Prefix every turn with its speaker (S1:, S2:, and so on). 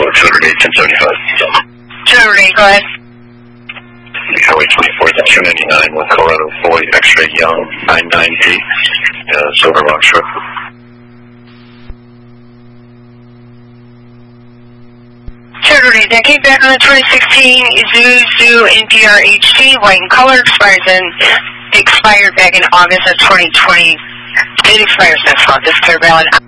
S1: 208, 1075.
S2: 208, go ahead.
S1: Highway 24 to 299 with Colorado Boy X-Ray Young 99D, Silver Rock Shore.
S2: 208, then came back on the 2016 Isuzu NPR HD, white in color, expired back in August of 2020. It expires next month. It's clear valid.